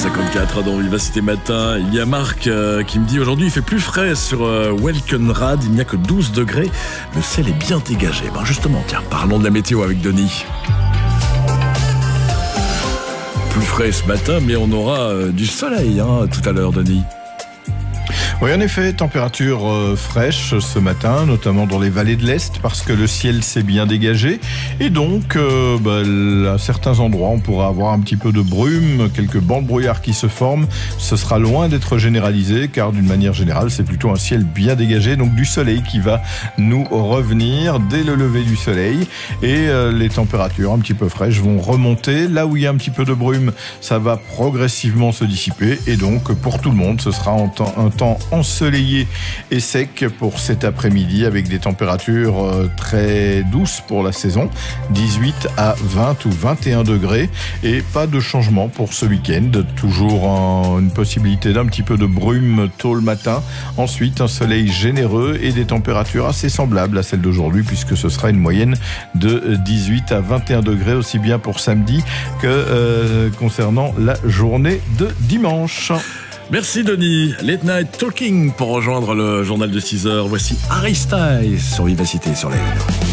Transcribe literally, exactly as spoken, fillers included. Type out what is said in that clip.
cinquante-quatre dans Vivacité Matin. Il y a Marc euh, qui me dit aujourd'hui il fait plus frais sur euh, Welkenrad, il n'y a que douze degrés. Le ciel est bien dégagé. Ben justement, tiens, parlons de la météo avec Denis. Plus frais ce matin, mais on aura euh, du soleil hein, tout à l'heure, Denis. Oui, en effet, température euh, fraîche ce matin, notamment dans les vallées de l'Est, parce que le ciel s'est bien dégagé. Et donc, euh, bah, à certains endroits, on pourra avoir un petit peu de brume, quelques bancs de brouillard qui se forment. Ce sera loin d'être généralisé, car d'une manière générale, c'est plutôt un ciel bien dégagé, donc du soleil qui va nous revenir dès le lever du soleil. Et euh, les températures un petit peu fraîches vont remonter. Là où il y a un petit peu de brume, ça va progressivement se dissiper. Et donc, pour tout le monde, ce sera un temps, un temps ensoleillé et sec pour cet après-midi avec des températures très douces pour la saison, dix-huit à vingt ou vingt et un degrés, et pas de changement pour ce week-end, toujours en, une possibilité d'un petit peu de brume tôt le matin, ensuite un soleil généreux et des températures assez semblables à celles d'aujourd'hui puisque ce sera une moyenne de dix-huit à vingt et un degrés aussi bien pour samedi que euh, concernant la journée de dimanche. Merci Denis. Late Night Talking pour rejoindre le journal de six heures. Voici Harry Styles sur Vivacité sur les